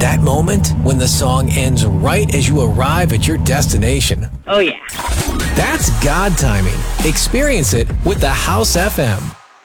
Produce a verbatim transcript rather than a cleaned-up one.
That moment when the song ends right as you arrive at your destination. Oh, yeah. That's God timing. Experience it with the House F M.